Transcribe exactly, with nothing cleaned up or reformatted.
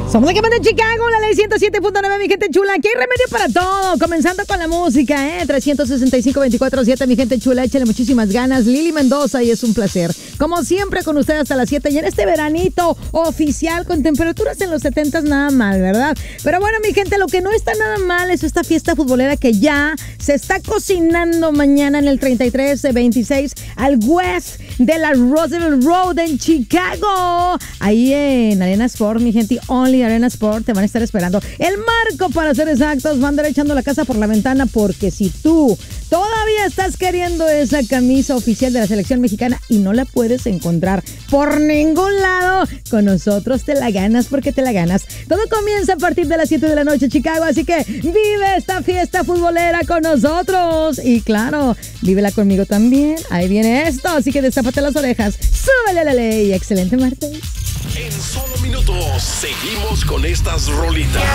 Somos aquí de Chicago, la ley ciento siete punto nueve, mi gente chula. Aquí hay remedio para todo. Comenzando con la música, ¿eh? trescientos sesenta y cinco, veinticuatro siete, mi gente chula. Échale muchísimas ganas. Lili Mendoza, y es un placer. Como siempre, con ustedes hasta las siete. Y en este veranito oficial, con temperaturas en los setentas, nada mal, ¿verdad? Pero bueno, mi gente, lo que no está nada mal es esta fiesta futbolera que ya se está cocinando mañana en el treinta y tres veintiséis al west de la Roosevelt Road en Chicago. Ahí en Arena Sport, mi gente, Only Arena Sport, te van a estar esperando. El Marco, para ser exactos, va a andar echando la casa por la ventana, porque si tú todavía estás queriendo esa camisa oficial de la selección mexicana y no la puedes encontrar por ningún lado, con nosotros te la ganas, porque te la ganas. Todo comienza a partir de las siete de la noche, Chicago, así que vive esta fiesta futbolera con nosotros. Y claro, vívela conmigo también. Ahí viene esto, así que destápate las orejas, súbele a la ley. Excelente martes. En solo minutos seguimos con estas rolitas.